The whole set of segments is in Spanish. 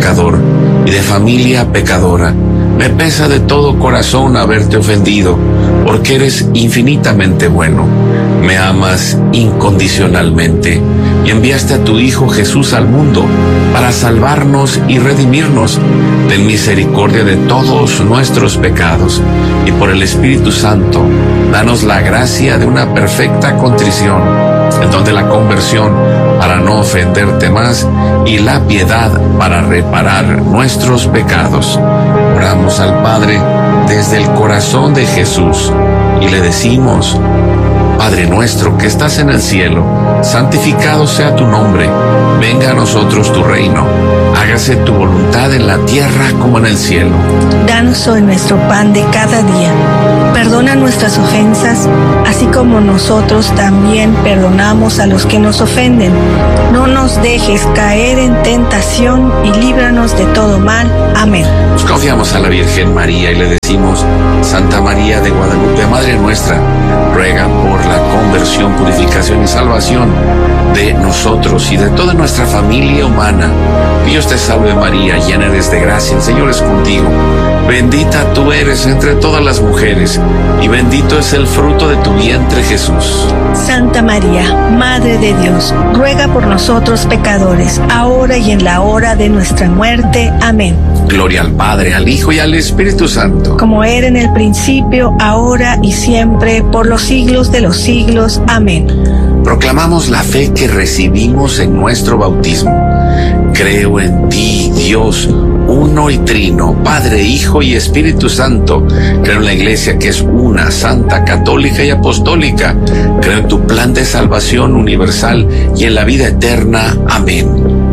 pecador y de familia pecadora. Me pesa de todo corazón haberte ofendido, porque eres infinitamente bueno. Me amas incondicionalmente y enviaste a tu Hijo Jesús al mundo para salvarnos y redimirnos. Ten misericordia de todos nuestros pecados y por el Espíritu Santo, danos la gracia de una perfecta contrición, en donde la conversión para no ofenderte más y la piedad para reparar nuestros pecados. Oramos al Padre desde el corazón de Jesús y le decimos: Padre nuestro que estás en el cielo, santificado sea tu nombre. Venga a nosotros tu reino. Hágase tu voluntad en la tierra como en el cielo. Danos hoy nuestro pan de cada día. Perdona nuestras ofensas, así como nosotros también perdonamos a los que nos ofenden. No nos dejes caer en tentación y líbranos de todo mal. Amén. Nos confiamos a la Virgen María y le decimos: Santa María de Guadalupe, Madre nuestra, ruega por la conversión, purificación y salvación de nosotros y de toda nuestra familia humana. Dios te salve María, llena eres de gracia, el Señor es contigo. Bendita tú eres entre todas las mujeres, y bendito es el fruto de tu vientre, Jesús. Santa María, Madre de Dios, ruega por nosotros pecadores, ahora y en la hora de nuestra muerte. Amén. Gloria al Padre, al Hijo y al Espíritu Santo. Como era en el principio, ahora y siempre, por los siglos de los siglos. Amén. Proclamamos la fe que recibimos en nuestro bautismo. Creo en ti, Dios, uno y trino, Padre, Hijo y Espíritu Santo. Creo en la Iglesia que es una, santa, católica y apostólica. Creo en tu plan de salvación universal y en la vida eterna. Amén.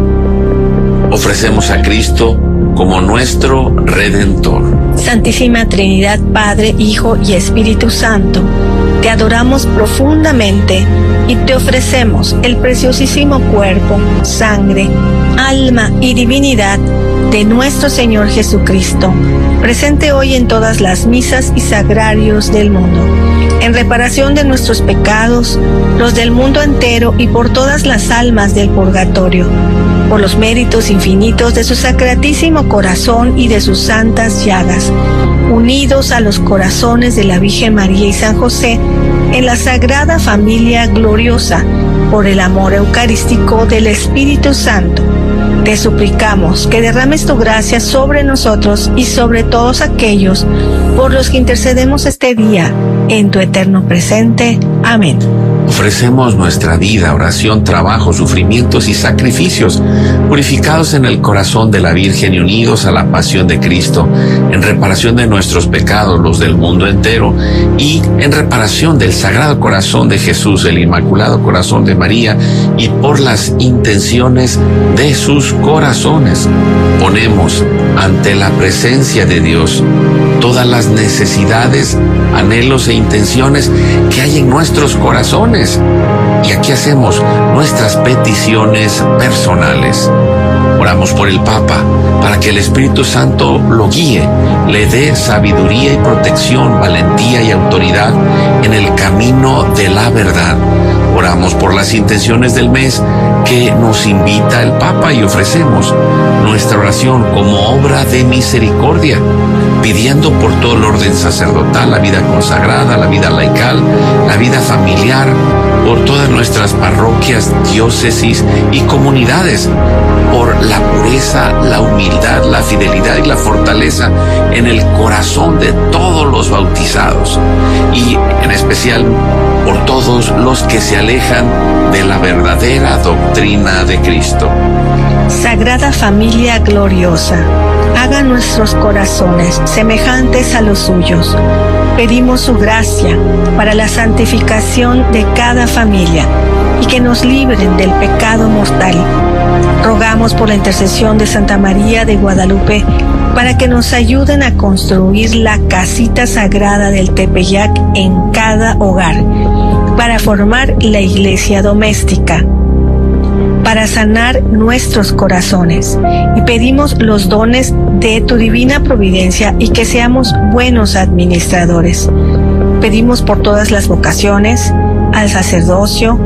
Ofrecemos a Cristo como nuestro Redentor. Santísima Trinidad, Padre, Hijo y Espíritu Santo, te adoramos profundamente y te ofrecemos el preciosísimo cuerpo, sangre, alma y divinidad de nuestro Señor Jesucristo, presente hoy en todas las misas y sagrarios del mundo, en reparación de nuestros pecados, los del mundo entero y por todas las almas del purgatorio, por los méritos infinitos de su sacratísimo corazón y de sus santas llagas, unidos a los corazones de la Virgen María y San José, en la Sagrada Familia Gloriosa, por el amor eucarístico del Espíritu Santo. Te suplicamos que derrames tu gracia sobre nosotros y sobre todos aquellos por los que intercedemos este día, en tu eterno presente. Amén. Ofrecemos nuestra vida, oración, trabajo, sufrimientos y sacrificios, purificados en el corazón de la Virgen y unidos a la pasión de Cristo, en reparación de nuestros pecados, los del mundo entero, y en reparación del Sagrado Corazón de Jesús, el Inmaculado Corazón de María, y por las intenciones de sus corazones. Ponemos ante la presencia de Dios todas las necesidades, anhelos e intenciones que hay en nuestros corazones. Y aquí hacemos nuestras peticiones personales. Oramos por el Papa, para que el Espíritu Santo lo guíe, le dé sabiduría y protección, valentía y autoridad en el camino de la verdad. Oramos por las intenciones del mes que nos invita el Papa y ofrecemos nuestra oración como obra de misericordia, pidiendo por todo el orden sacerdotal, la vida consagrada, la vida laical, la vida familiar, por todas nuestras parroquias, diócesis y comunidades, por la pureza, la humildad, la fidelidad y la fortaleza en el corazón de todos los bautizados, y en especial por todos los que se alejan de la verdadera doctrina de Cristo. Sagrada Familia Gloriosa, haga nuestros corazones semejantes a los suyos. Pedimos su gracia para la santificación de cada familia y que nos libren del pecado mortal. Rogamos por la intercesión de Santa María de Guadalupe para que nos ayuden a construir la casita sagrada del Tepeyac en cada hogar, para formar la iglesia doméstica, para sanar nuestros corazones, y pedimos los dones de tu divina providencia y que seamos buenos administradores. Pedimos por todas las vocaciones, al sacerdocio,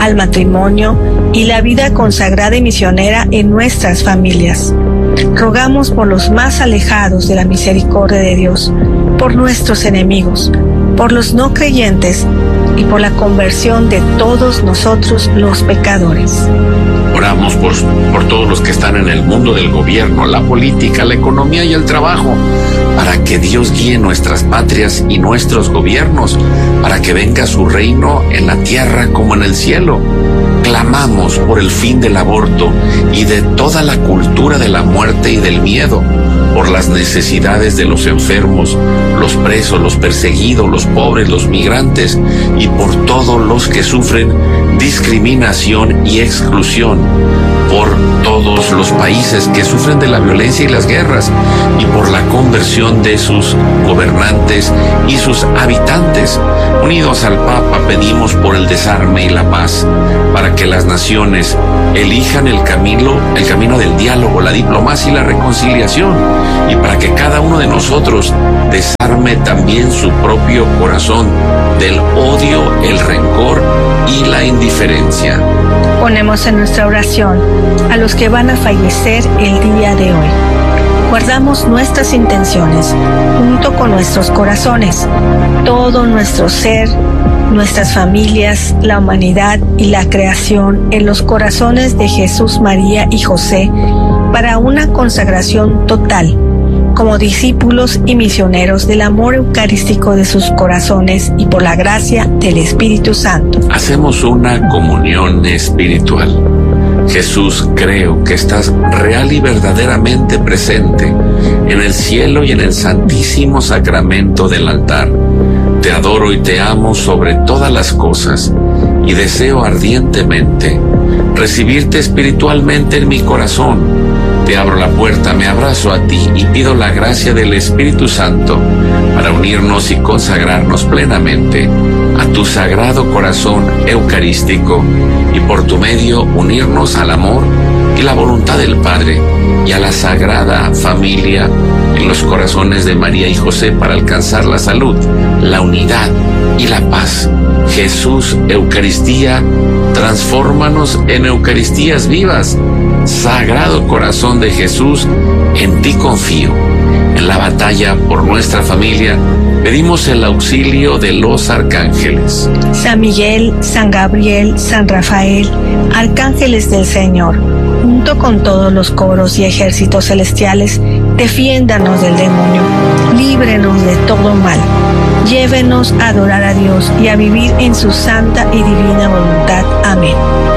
al matrimonio y la vida consagrada y misionera en nuestras familias. Rogamos por los más alejados de la misericordia de Dios, por nuestros enemigos, por los no creyentes y por la conversión de todos nosotros los pecadores. Oramos por todos los que están en el mundo del gobierno, la política, la economía y el trabajo, para que Dios guíe nuestras patrias y nuestros gobiernos, para que venga su reino en la tierra como en el cielo. Clamamos por el fin del aborto y de toda la cultura de la muerte y del miedo, por las necesidades de los enfermos, los presos, los perseguidos, los pobres, los migrantes y por todos los que sufren discriminación y exclusión, por todos los países que sufren de la violencia y las guerras y por la conversión de sus gobernantes y sus habitantes. Unidos al Papa pedimos por el desarme y la paz, para que las naciones elijan el camino del diálogo, la diplomacia y la reconciliación, y para que cada uno de nosotros desarme también su propio corazón del odio, el rencor y la indiferencia. Ponemos en nuestra oración a los que van a fallecer el día de hoy. Guardamos nuestras intenciones junto con nuestros corazones, todo nuestro ser, nuestras familias, la humanidad y la creación en los corazones de Jesús, María y José para una consagración total, como discípulos y misioneros del amor eucarístico de sus corazones y por la gracia del Espíritu Santo. Hacemos una comunión espiritual. Jesús, creo que estás real y verdaderamente presente en el cielo y en el santísimo sacramento del altar. Te adoro y te amo sobre todas las cosas y deseo ardientemente recibirte espiritualmente en mi corazón. Te abro la puerta, me abrazo a ti y pido la gracia del Espíritu Santo para unirnos y consagrarnos plenamente a tu sagrado corazón eucarístico y por tu medio unirnos al amor y la voluntad del Padre y a la sagrada familia en los corazones de María y José para alcanzar la salud, la unidad y la paz. Jesús, Eucaristía, transfórmanos en Eucaristías vivas. Sagrado corazón de Jesús, en ti confío. En la batalla por nuestra familia, pedimos el auxilio de los arcángeles. San Miguel, San Gabriel, San Rafael, arcángeles del Señor, junto con todos los coros y ejércitos celestiales, defiéndanos del demonio, líbrenos de todo mal, llévenos a adorar a Dios y a vivir en su santa y divina voluntad. Amén.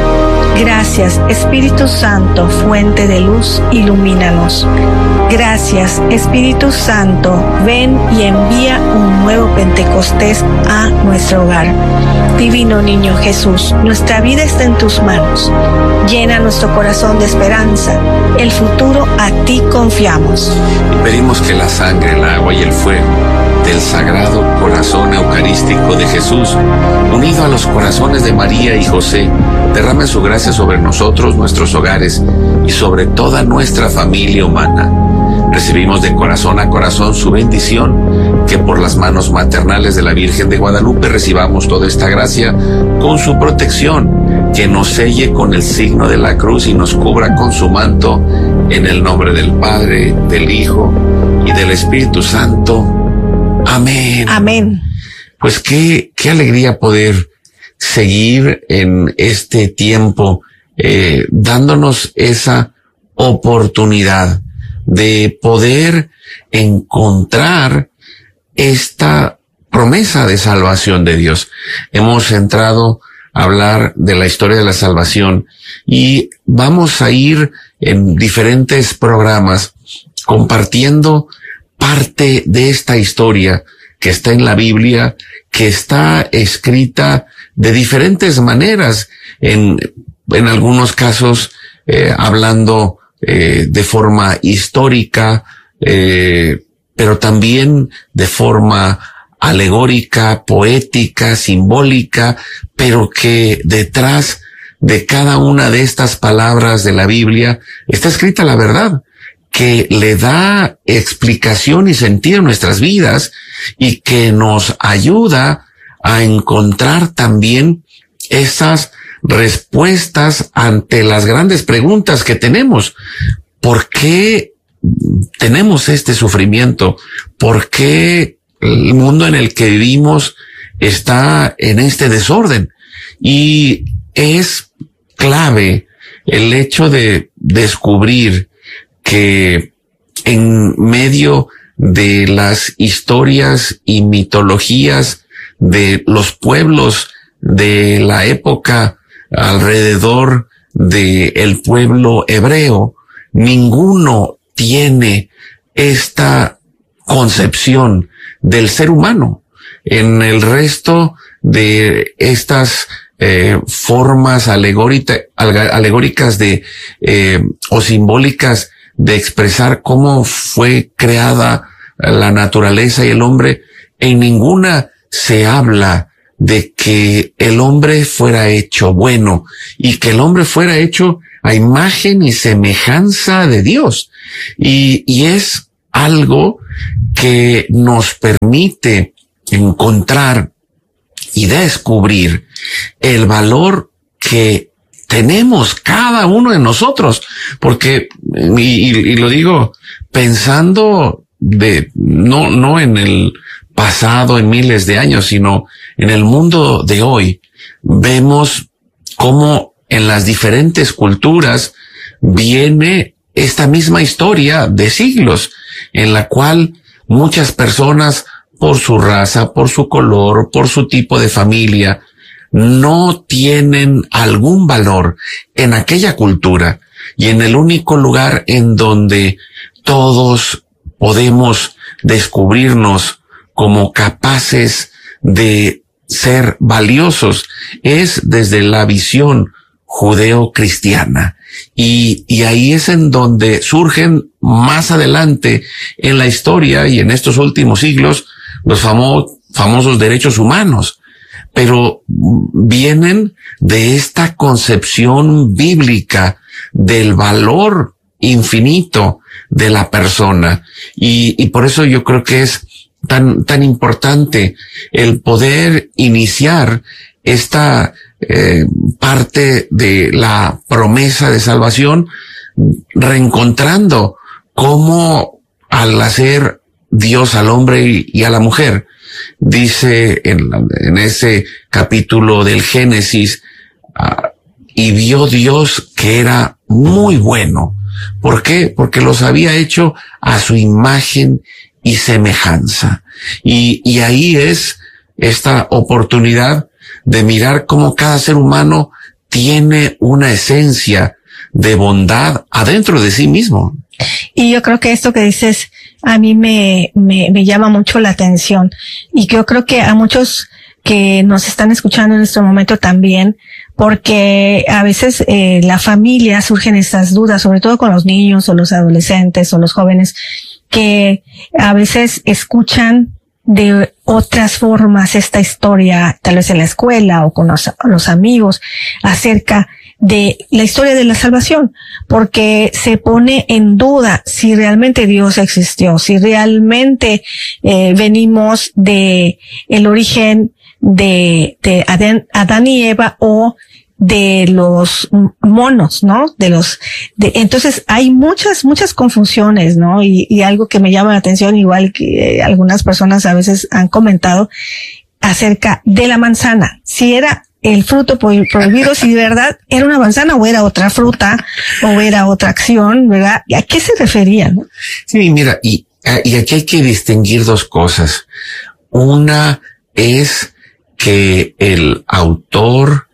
Gracias, Espíritu Santo, fuente de luz, ilumínanos. Gracias, Espíritu Santo, ven y envía un nuevo Pentecostés a nuestro hogar. Divino Niño Jesús, nuestra vida está en tus manos. Llena nuestro corazón de esperanza. El futuro a ti confiamos. Y pedimos que la sangre, el agua y el fuego del Sagrado Corazón Eucarístico de Jesús, unido a los corazones de María y José, derrame su gracia sobre nosotros, nuestros hogares y sobre toda nuestra familia humana. Recibimos de corazón a corazón su bendición, que por las manos maternales de la Virgen de Guadalupe recibamos toda esta gracia con su protección, que nos selle con el signo de la cruz y nos cubra con su manto, en el nombre del Padre, del Hijo y del Espíritu Santo. Amén. Amén. Pues qué alegría poder seguir en este tiempo, dándonos esa oportunidad de poder encontrar esta promesa de salvación de Dios. Hemos entrado a hablar de la historia de la salvación y vamos a ir en diferentes programas compartiendo parte de esta historia que está en la Biblia, que está escrita de diferentes maneras, en algunos casos hablando de forma histórica, pero también de forma alegórica, poética, simbólica, pero que detrás de cada una de estas palabras de la Biblia está escrita la verdad, que le da explicación y sentido a nuestras vidas y que nos ayuda a encontrar también esas respuestas ante las grandes preguntas que tenemos. ¿Por qué tenemos este sufrimiento? ¿Por qué el mundo en el que vivimos está en este desorden? Y es clave el hecho de descubrir que en medio de las historias y mitologías de los pueblos de la época alrededor del pueblo hebreo, ninguno tiene esta concepción del ser humano. En el resto de estas formas alegóricas o simbólicas de expresar cómo fue creada la naturaleza y el hombre, en ninguna se habla de que el hombre fuera hecho bueno y que el hombre fuera hecho a imagen y semejanza de Dios. Y es algo que nos permite encontrar y descubrir el valor que tenemos cada uno de nosotros, porque, y lo digo pensando no en el pasado, en miles de años, sino en el mundo de hoy, vemos cómo en las diferentes culturas viene esta misma historia de siglos, en la cual muchas personas, por su raza, por su color, por su tipo de familia, no tienen algún valor en aquella cultura, y en el único lugar en donde todos podemos descubrirnos como capaces de ser valiosos es desde la visión judeo-cristiana. Y ahí es en donde surgen más adelante en la historia y en estos últimos siglos los famosos derechos humanos, pero vienen de esta concepción bíblica del valor infinito de la persona. Y por eso yo creo que es tan importante el poder iniciar esta parte de la promesa de salvación, reencontrando cómo al hacer Dios al hombre y a la mujer, dice en ese capítulo del Génesis, y vio Dios que era muy bueno. ¿Por qué? Porque los había hecho a su imagen y semejanza. Y ahí es esta oportunidad de mirar cómo cada ser humano tiene una esencia de bondad adentro de sí mismo. Y yo creo que esto que dices a mí me llama mucho la atención, y yo creo que a muchos que nos están escuchando en este momento también, porque a veces la familia surgen estas dudas, sobre todo con los niños o los adolescentes o los jóvenes, que a veces escuchan de otras formas esta historia, tal vez en la escuela o con los amigos, acerca de la historia de la salvación, porque se pone en duda si realmente Dios existió, si realmente venimos de el origen de Adán y Eva, o de los monos, ¿no? Entonces hay muchas confusiones, ¿no? Y algo que me llama la atención, igual que algunas personas a veces han comentado acerca de la manzana. Si era el fruto prohibido, si de verdad era una manzana o era otra fruta o era otra acción, ¿verdad? ¿A qué se refería, no? Sí, mira, y aquí hay que distinguir dos cosas. Una es que el autor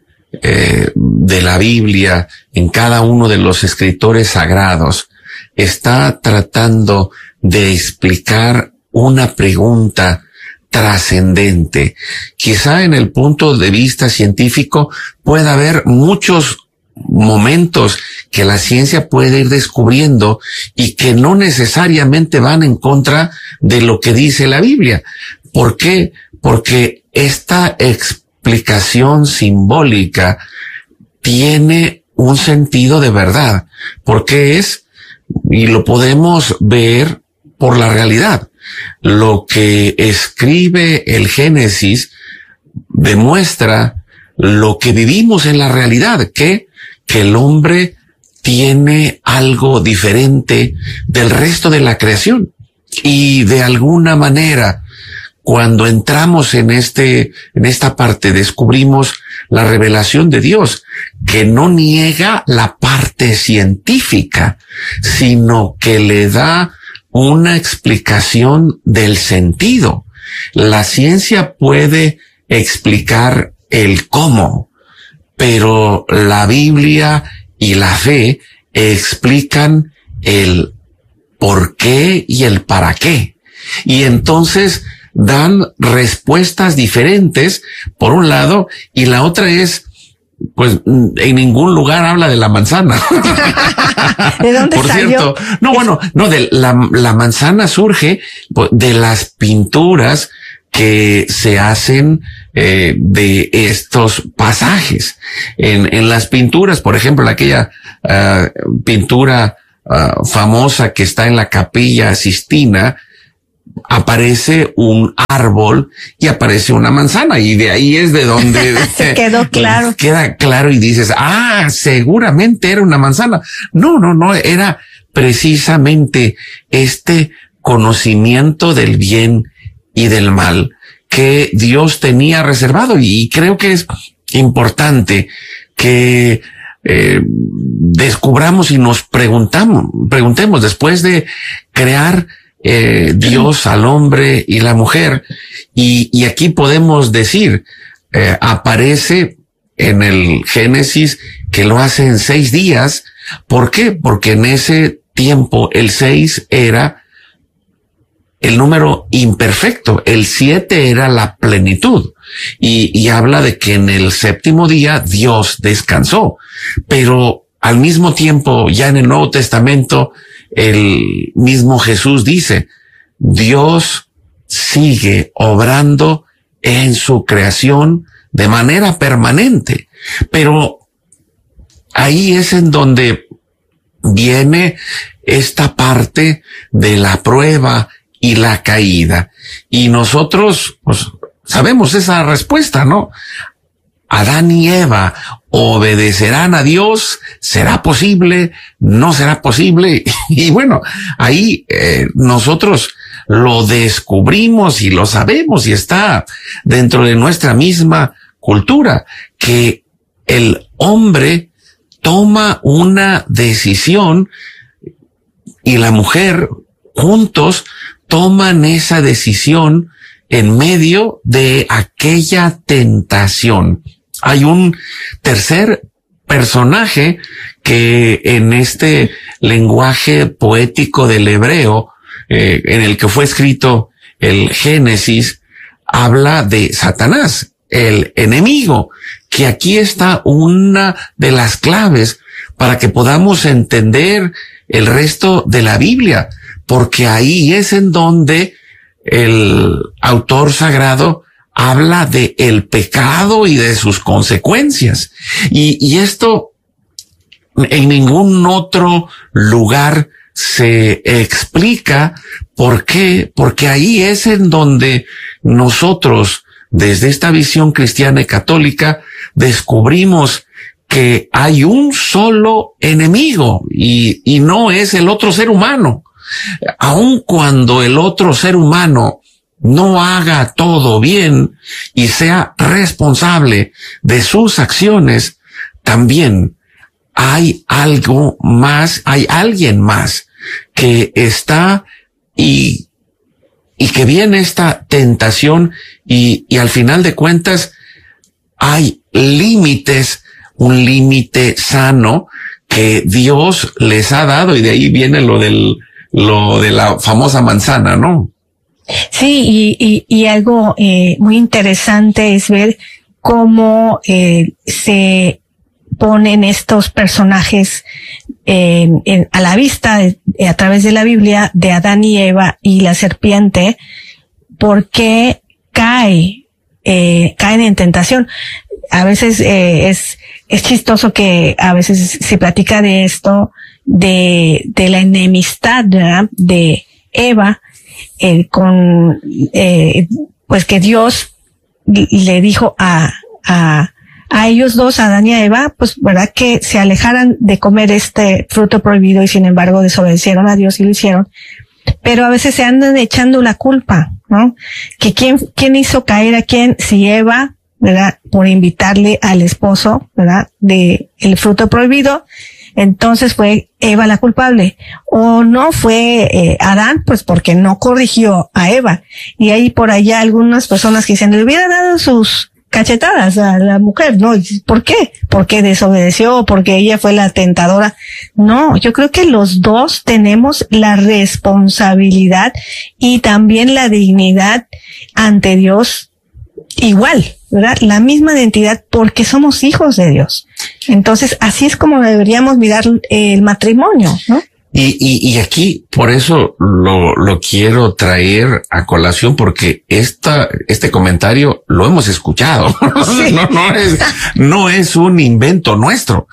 de la Biblia, en cada uno de los escritores sagrados, está tratando de explicar una pregunta trascendente. Quizá en el punto de vista científico pueda haber muchos momentos que la ciencia puede ir descubriendo y que no necesariamente van en contra de lo que dice la Biblia. ¿Por qué? Porque esta explicación simbólica tiene un sentido de verdad, porque y lo podemos ver por la realidad. Lo que escribe el Génesis demuestra lo que vivimos en la realidad, que el hombre tiene algo diferente del resto de la creación. Y de alguna manera, cuando entramos en esta parte, descubrimos la revelación de Dios, que no niega la parte científica, sino que le da una explicación del sentido. La ciencia puede explicar el cómo, pero la Biblia y la fe explican el por qué y el para qué. Y entonces dan respuestas diferentes, por un lado, y la otra es, pues, en ningún lugar habla de la manzana. ¿De dónde por salió? cierto, de la manzana surge de las pinturas que se hacen de estos pasajes. En las pinturas, por ejemplo, aquella pintura famosa que está en la Capilla Sistina, aparece un árbol y aparece una manzana, y de ahí es de donde se quedó claro. Queda claro y dices, seguramente era una manzana. No, era precisamente este conocimiento del bien y del mal que Dios tenía reservado. Y creo que es importante que descubramos y nos preguntemos, después de crear Dios al hombre y la mujer, y aquí podemos decir, aparece en el Génesis que lo hace en 6 días. ¿Por qué? Porque en ese tiempo el 6 era el número imperfecto, el 7 era la plenitud, y habla de que en el 7º día Dios descansó. Pero al mismo tiempo, ya en el Nuevo Testamento, el mismo Jesús dice, Dios sigue obrando en su creación de manera permanente. Pero ahí es en donde viene esta parte de la prueba y la caída. Y nosotros, pues, sabemos esa respuesta, ¿no? Adán y Eva obedecerán a Dios, ¿será posible? ¿No será posible? Y bueno, ahí nosotros lo descubrimos y lo sabemos, y está dentro de nuestra misma cultura, que el hombre toma una decisión y la mujer juntos toman esa decisión en medio de aquella tentación. Hay un tercer personaje que en este lenguaje poético del hebreo, en el que fue escrito el Génesis, habla de Satanás, el enemigo, que aquí está una de las claves para que podamos entender el resto de la Biblia, porque ahí es en donde el autor sagrado habla de el pecado y de sus consecuencias. Y esto en ningún otro lugar se explica. ¿Por qué? Porque ahí es en donde nosotros, desde esta visión cristiana y católica, descubrimos que hay un solo enemigo y no es el otro ser humano. Aun cuando el otro ser humano no haga todo bien y sea responsable de sus acciones, también hay algo más, hay alguien más que está y que viene esta tentación y al final de cuentas hay límites, un límite sano que Dios les ha dado, y de ahí viene lo de la famosa manzana, ¿no? Sí, y algo muy interesante es ver cómo se ponen estos personajes a la vista a través de la Biblia, de Adán y Eva y la serpiente, porque caen en tentación. A veces es chistoso que a veces se platica de esto, de la enemistad, ¿verdad?, de Eva con pues que Dios le dijo a a ellos dos, a Adán y a Eva, pues verdad que se alejaran de comer este fruto prohibido y sin embargo desobedecieron a Dios y lo hicieron. Pero a veces se andan echando la culpa, ¿no? Que quién hizo caer a quién, si Eva, ¿verdad? Por invitarle al esposo, ¿verdad? De el fruto prohibido, entonces fue Eva la culpable. O no fue Adán, pues porque no corrigió a Eva. Y hay por allá algunas personas que dicen, le hubiera dado sus cachetadas a la mujer, ¿no? ¿Por qué? Porque desobedeció, porque ella fue la tentadora. No, yo creo que los dos tenemos la responsabilidad y también la dignidad ante Dios igual, ¿verdad? La misma identidad porque somos hijos de Dios. Entonces, así es como deberíamos mirar el matrimonio, ¿no? Y aquí, por eso lo quiero traer a colación, porque este comentario lo hemos escuchado. Sí. No es un invento nuestro.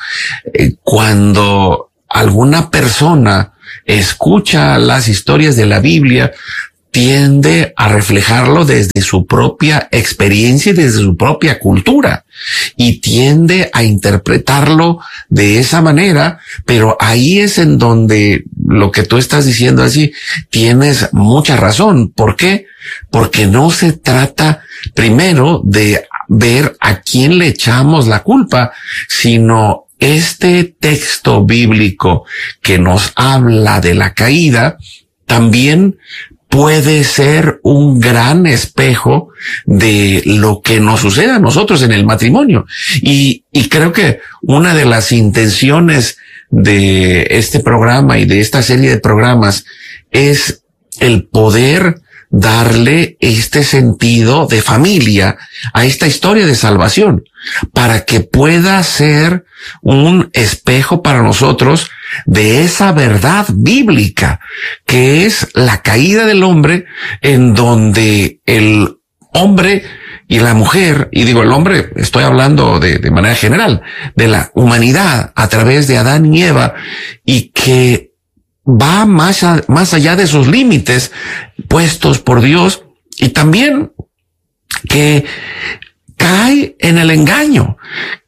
Cuando alguna persona escucha las historias de la Biblia, tiende a reflejarlo desde su propia experiencia y desde su propia cultura y tiende a interpretarlo de esa manera, pero ahí es en donde lo que tú estás diciendo así tienes mucha razón. ¿Por qué? Porque no se trata primero de ver a quién le echamos la culpa, sino este texto bíblico que nos habla de la caída también puede ser un gran espejo de lo que nos sucede a nosotros en el matrimonio. Y creo que una de las intenciones de este programa y de esta serie de programas es el poder darle este sentido de familia a esta historia de salvación, para que pueda ser un espejo para nosotros de esa verdad bíblica que es la caída del hombre, en donde el hombre y la mujer, y digo el hombre, estoy hablando de manera general, de la humanidad a través de Adán y Eva, y que va más allá de sus límites puestos por Dios, y también que cae en el engaño,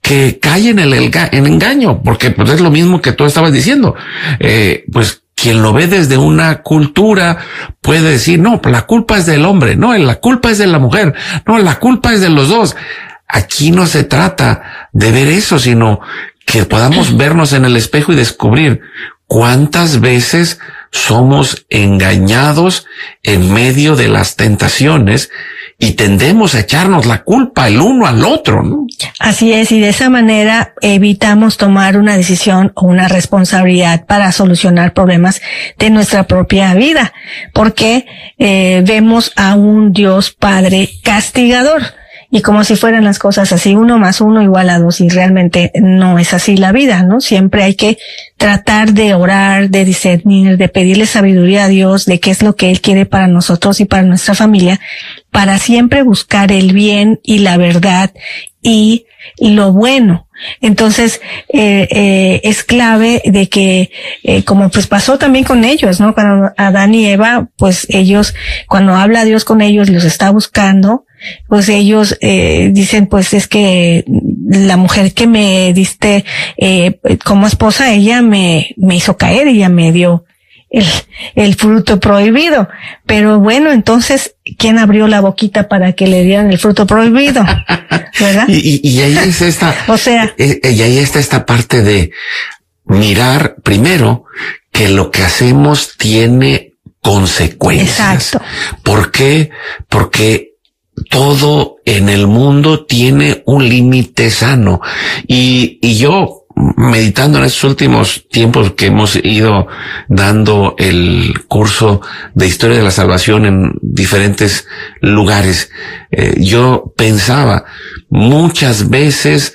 porque pues es lo mismo que tú estabas diciendo. Pues quien lo ve desde una cultura puede decir, no, la culpa es del hombre, no, la culpa es de la mujer, no, la culpa es de los dos. Aquí no se trata de ver eso, sino que podamos vernos en el espejo y descubrir cuántas veces somos engañados en medio de las tentaciones y tendemos a echarnos la culpa el uno al otro, ¿no? Así es, y de esa manera evitamos tomar una decisión o una responsabilidad para solucionar problemas de nuestra propia vida, porque vemos a un Dios Padre castigador. Y como si fueran las cosas así, 1 más 1 igual a 2, y realmente no es así la vida, ¿no? Siempre hay que tratar de orar, de discernir, de pedirle sabiduría a Dios de qué es lo que Él quiere para nosotros y para nuestra familia, para siempre buscar el bien y la verdad y lo bueno. Entonces, es clave de que, como pues pasó también con ellos, ¿no? Cuando Adán y Eva, pues ellos, cuando habla Dios con ellos, los está buscando, pues ellos, dicen, pues es que la mujer que me diste, como esposa, ella me hizo caer, ella me dio el fruto prohibido. Pero bueno, entonces, ¿quién abrió la boquita para que le dieran el fruto prohibido? ¿Verdad? Y ahí es esta, o sea, y ahí está esta parte de mirar primero que lo que hacemos tiene consecuencias. Exacto. ¿Por qué? Porque todo en el mundo tiene un límite sano. Y yo, meditando en estos últimos tiempos que hemos ido dando el curso de historia de la salvación en diferentes lugares, yo pensaba, muchas veces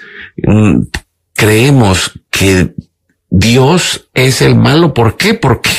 creemos que Dios es el malo. ¿Por qué?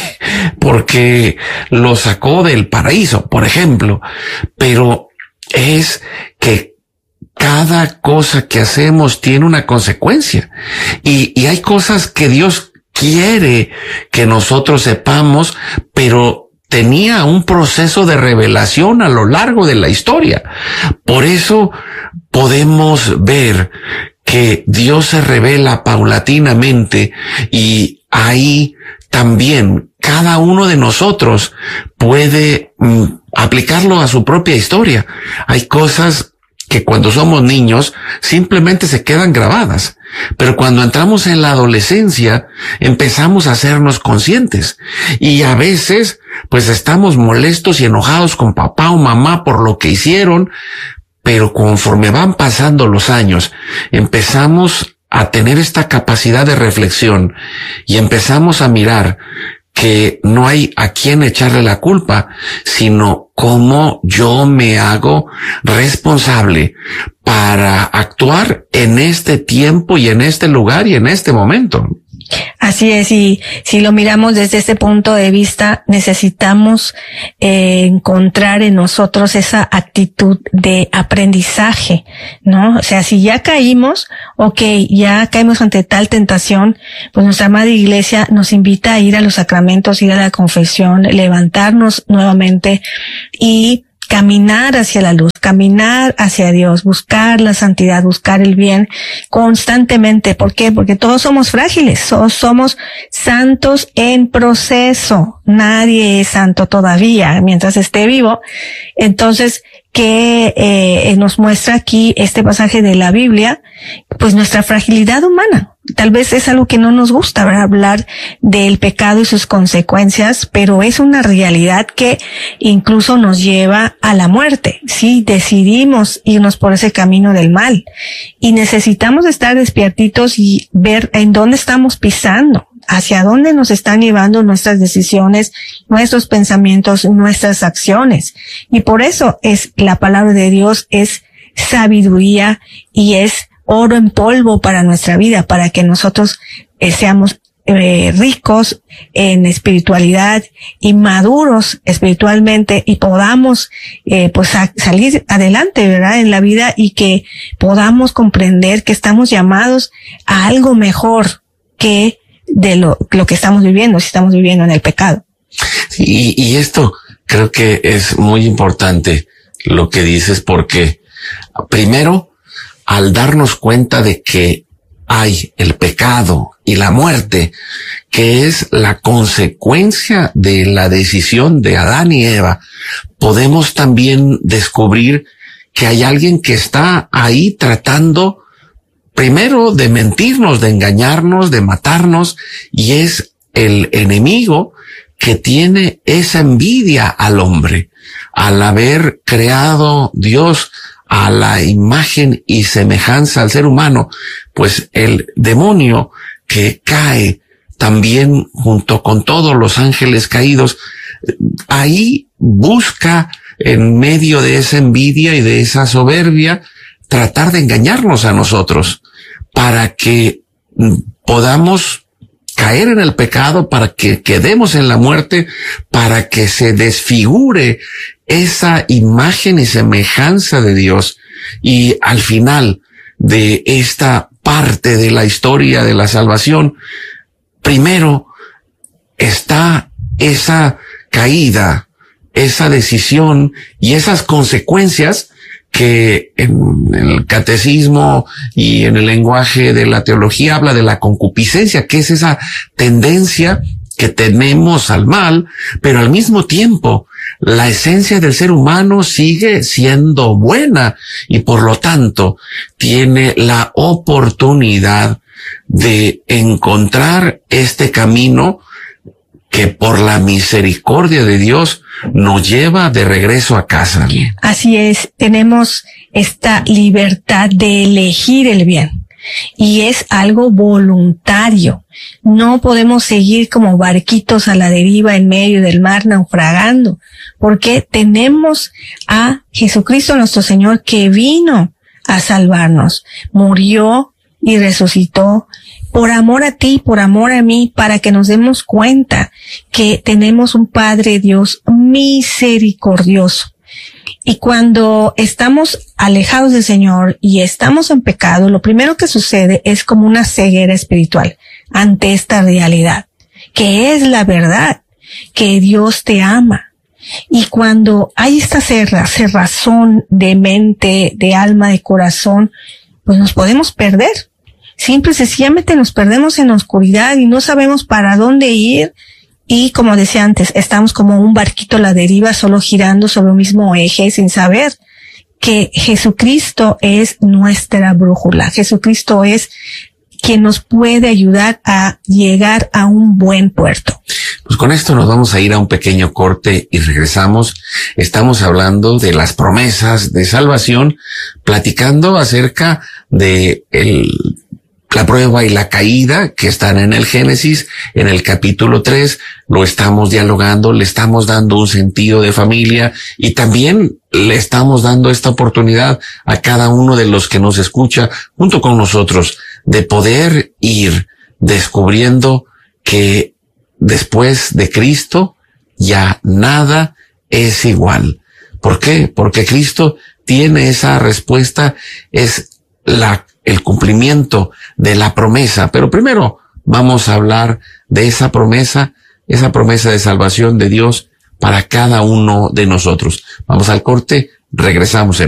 Porque lo sacó del paraíso, por ejemplo. Pero es que cada cosa que hacemos tiene una consecuencia. Y hay cosas que Dios quiere que nosotros sepamos, pero tenía un proceso de revelación a lo largo de la historia. Por eso podemos ver que Dios se revela paulatinamente y ahí también cada uno de nosotros puede aplicarlo a su propia historia. Hay cosas que cuando somos niños simplemente se quedan grabadas, pero cuando entramos en la adolescencia empezamos a hacernos conscientes y a veces pues estamos molestos y enojados con papá o mamá por lo que hicieron, pero conforme van pasando los años empezamos a tener esta capacidad de reflexión y empezamos a mirar que no hay a quién echarle la culpa, sino cómo yo me hago responsable para actuar en este tiempo y en este lugar y en este momento. Así es, y si lo miramos desde este punto de vista, necesitamos encontrar en nosotros esa actitud de aprendizaje, ¿no? O sea, si ya caímos, ya caímos ante tal tentación, pues nuestra madre iglesia nos invita a ir a los sacramentos, ir a la confesión, levantarnos nuevamente y caminar hacia la luz, caminar hacia Dios, buscar la santidad, buscar el bien constantemente. ¿Por qué? Porque todos somos frágiles, somos santos en proceso. Nadie es santo todavía mientras esté vivo. Entonces, que nos muestra aquí este pasaje de la Biblia, pues nuestra fragilidad humana. Tal vez es algo que no nos gusta, ¿verdad? Hablar del pecado y sus consecuencias, pero es una realidad que incluso nos lleva a la muerte. Sí, decidimos irnos por ese camino del mal y necesitamos estar despiertitos y ver en dónde estamos pisando, hacia dónde nos están llevando nuestras decisiones, nuestros pensamientos, nuestras acciones. Y por eso es la palabra de Dios, es sabiduría y es oro en polvo para nuestra vida, para que nosotros seamos ricos en espiritualidad y maduros espiritualmente y podamos pues salir adelante, ¿verdad? En la vida y que podamos comprender que estamos llamados a algo mejor que de lo que estamos viviendo, si estamos viviendo en el pecado. Y esto creo que es muy importante lo que dices, porque primero, al darnos cuenta de que hay el pecado y la muerte, que es la consecuencia de la decisión de Adán y Eva, podemos también descubrir que hay alguien que está ahí tratando primero de mentirnos, de engañarnos, de matarnos, y es el enemigo que tiene esa envidia al hombre, al haber creado Dios a la imagen y semejanza al ser humano, pues el demonio que cae también junto con todos los ángeles caídos, ahí busca en medio de esa envidia y de esa soberbia tratar de engañarnos a nosotros para que podamos caer en el pecado, para que quedemos en la muerte, para que se desfigure esa imagen y semejanza de Dios. Y al final de esta parte de la historia de la salvación, primero está esa caída, esa decisión y esas consecuencias que en el catecismo y en el lenguaje de la teología habla de la concupiscencia, que es esa tendencia que tenemos al mal, pero al mismo tiempo la esencia del ser humano sigue siendo buena y por lo tanto tiene la oportunidad de encontrar este camino que por la misericordia de Dios nos lleva de regreso a casa. Así es, tenemos esta libertad de elegir el bien y es algo voluntario. No podemos seguir como barquitos a la deriva en medio del mar naufragando, porque tenemos a Jesucristo nuestro Señor que vino a salvarnos, murió y resucitó por amor a ti, por amor a mí, para que nos demos cuenta que tenemos un Padre Dios misericordioso. Y cuando estamos alejados del Señor y estamos en pecado, lo primero que sucede es como una ceguera espiritual ante esta realidad, que es la verdad, que Dios te ama. Y cuando hay esta cerrazón de mente, de alma, de corazón, pues nos podemos perder. Simple y sencillamente nos perdemos en la oscuridad y no sabemos para dónde ir. Y como decía antes, estamos como un barquito a la deriva, solo girando sobre un mismo eje, sin saber que Jesucristo es nuestra brújula. Jesucristo es quien nos puede ayudar a llegar a un buen puerto. Pues con esto nos vamos a ir a un pequeño corte y regresamos. Estamos hablando de las promesas de salvación, platicando acerca de la prueba y la caída que están en el Génesis, en el capítulo 3, lo estamos dialogando, le estamos dando un sentido de familia y también le estamos dando esta oportunidad a cada uno de los que nos escucha junto con nosotros de poder ir descubriendo que después de Cristo ya nada es igual. ¿Por qué? Porque Cristo tiene esa respuesta, es el cumplimiento de la promesa. Pero primero vamos a hablar de esa promesa de salvación de Dios para cada uno de nosotros. Vamos al corte, regresamos